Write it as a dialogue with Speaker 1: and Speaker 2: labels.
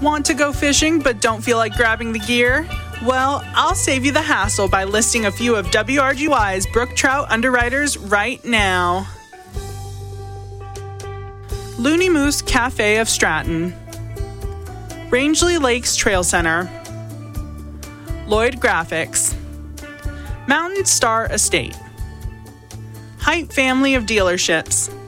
Speaker 1: Want to go fishing but don't feel like grabbing the gear? Well, I'll save you the hassle by listing a few of WRGY's brook trout underwriters right now. Looney Moose Cafe of Stratton, Rangeley Lakes Trail Center, Lloyd Graphics, Mountain Star Estate, Height Family of Dealerships,